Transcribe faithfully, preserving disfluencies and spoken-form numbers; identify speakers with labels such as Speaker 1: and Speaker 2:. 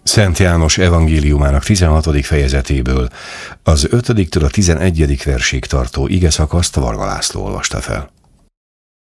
Speaker 1: Szent János evangéliumának tizenhatodik fejezetéből az ötödiktől a tizenegyedik versig tartó igeszakaszt Varga László olvasta fel.